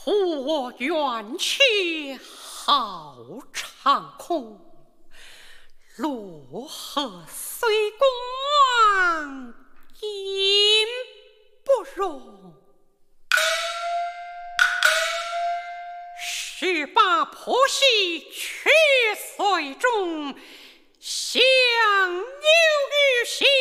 护我元气好长空，洛河虽光阴不容。18婆媳去随中，相由于心。